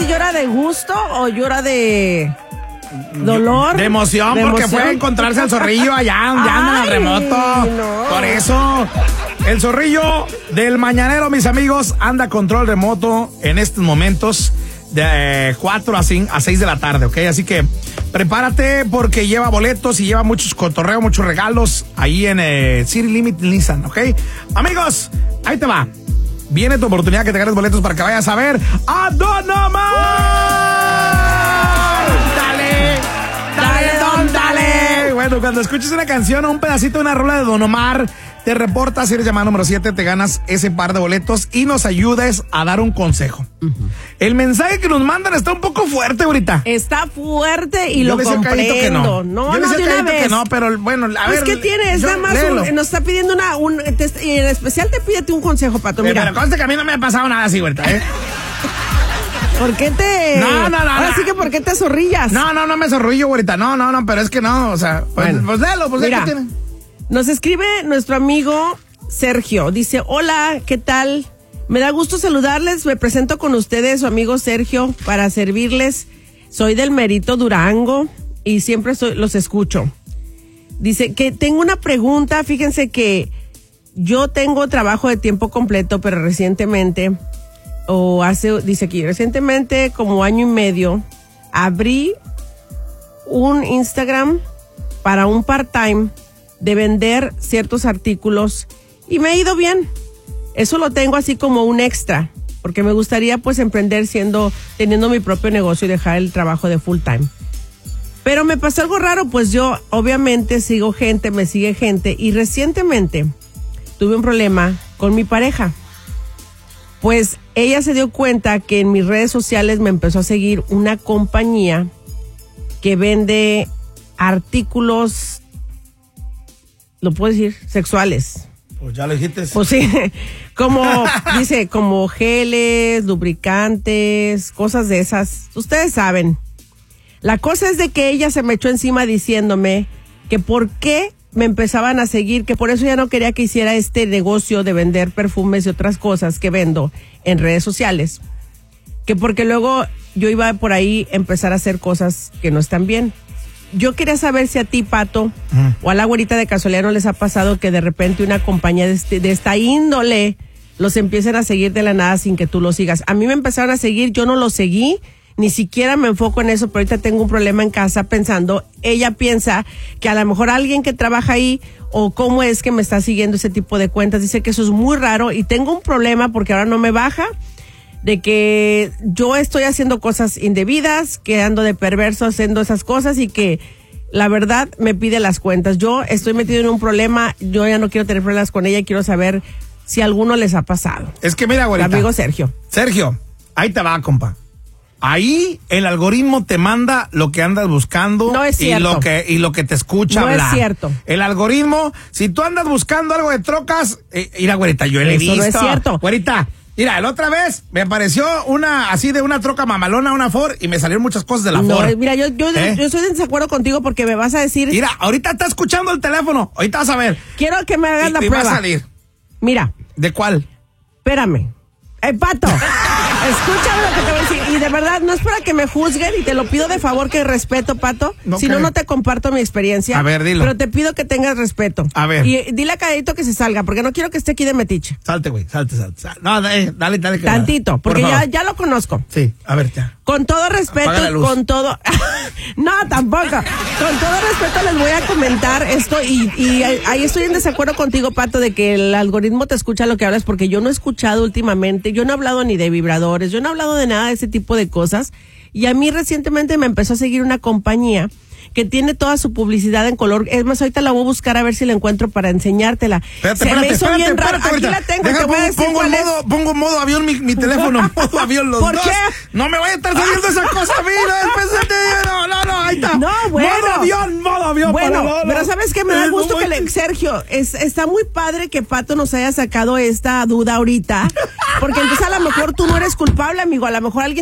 si llora de gusto o llora de dolor. De emoción, porque fue a encontrarse al zorrillo allá en el remoto. No. Por eso, el zorrillo del mañanero, mis amigos, anda a control remoto en estos momentos de 4 a 6 de la tarde, ¿ok? Así que prepárate porque lleva boletos y lleva muchos cotorreos, muchos regalos ahí en City Limit Nissan, ¿ok? Amigos, ahí te va. Viene tu oportunidad que te ganes boletos para que vayas a ver a Don Omar. Dale. Bueno, cuando escuches una canción o un pedacito de una rola de Don Omar, te reportas, si eres llamada número 7, te ganas ese par de boletos y nos ayudes a dar un consejo. El mensaje que nos mandan está un poco fuerte ahorita. Está fuerte y lo comprendo. Que no. No, yo de una vez. Que no, pero bueno, a ver. ¿Qué tiene? Es nada más nos está pidiendo y en especial te pídete un consejo, Pato. Mira. Pero conste que a mí no me ha pasado nada así, ahorita, ¿eh? ¿Por qué te...? No. Ahora sí que ¿por qué te zorrillas? No me zorrillo, ahorita. No, pero es que no, o sea... Pues léelo, pues mira, ¿qué tiene? Nos escribe nuestro amigo Sergio. Dice, hola, ¿qué tal? Me da gusto saludarles. Me presento con ustedes, su amigo Sergio, para servirles. Soy del Merito Durango y siempre los escucho. Dice que tengo una pregunta. Fíjense que yo tengo trabajo de tiempo completo, pero recientemente... dice aquí, recientemente, como año y medio, abrí un Instagram para un part-time de vender ciertos artículos y me ha ido bien. Eso lo tengo así como un extra, porque me gustaría pues emprender teniendo mi propio negocio y dejar el trabajo de full-time. Pero me pasó algo raro, pues yo obviamente me sigue gente y recientemente tuve un problema con mi pareja. Pues ella se dio cuenta que en mis redes sociales me empezó a seguir una compañía que vende artículos, ¿lo puedo decir? Sexuales. Pues ya lo dijiste. Pues sí, dice, como geles, lubricantes, cosas de esas. Ustedes saben. La cosa es de que ella se me echó encima diciéndome que por qué me empezaban a seguir, que por eso ya no quería que hiciera este negocio de vender perfumes y otras cosas que vendo en redes sociales. Que porque luego yo iba por ahí a empezar a hacer cosas que no están bien. Yo quería saber si a ti, Pato, o a la güerita de casualidad no les ha pasado que de repente una compañía de esta índole los empiecen a seguir de la nada sin que tú los sigas. A mí me empezaron a seguir, yo no los seguí, ni siquiera me enfoco en eso, pero ahorita tengo un problema en casa pensando, ella piensa que a lo mejor alguien que trabaja ahí o cómo es que me está siguiendo ese tipo de cuentas, dice que eso es muy raro y tengo un problema porque ahora no me baja de que yo estoy haciendo cosas indebidas, que ando de perverso haciendo esas cosas y que la verdad me pide las cuentas. Yo estoy metido en un problema, yo ya no quiero tener problemas con ella y quiero saber si a alguno les ha pasado. Es que mira, güerita. Amigo Sergio, ahí te va, compa. Ahí el algoritmo te manda lo que andas buscando. No es cierto. y lo que te escucha hablar. No es cierto. El algoritmo, si tú andas buscando algo de trocas, mira, güerita, yo le he visto. Eso no es cierto. Güerita, mira, la otra vez me apareció una troca mamalona, una Ford, y me salieron muchas cosas de la Ford. No, mira, yo estoy en desacuerdo contigo porque me vas a decir... Mira, ahorita está escuchando el teléfono, ahorita vas a ver. Quiero que me hagas la prueba. va a salir. Mira. ¿De cuál? Espérame. Pato, escúchame lo que te voy a decir. Y de verdad, no es para que me juzguen y te lo pido de favor que respeto, Pato. Okay. Si no, no te comparto mi experiencia. A ver, dilo. Pero te pido que tengas respeto. A ver. Y dile a Cadito que se salga, porque no quiero que esté aquí de metiche. Salte, güey, salte. No, dale. Tantito, porque ya lo conozco. Sí, a ver, ya. Con todo respeto, con todo... No, tampoco. Con todo respeto les voy a comentar esto y ahí estoy en desacuerdo contigo, Pato, de que el algoritmo te escucha lo que hablas, porque yo no he escuchado últimamente, yo no he hablado ni de vibradores, yo no he hablado de nada de ese tipo de cosas, y a mí recientemente me empezó a seguir una compañía que tiene toda su publicidad en color. Es más, ahorita la voy a buscar a ver si la encuentro para enseñártela. Espérate, me hizo bien raro. Aquí la tengo. Te voy a decir cuál es. Pongo en modo avión mi teléfono. Modo avión los ¿Por dos. qué? No me vaya a estar saliendo esa cosa a mí. No, ahí está. No, bueno. Modo avión. Bueno, pero ¿sabes qué? Me da gusto que Sergio, está muy padre que Pato nos haya sacado esta duda ahorita. Porque entonces a lo mejor tú no eres culpable, amigo. A lo mejor alguien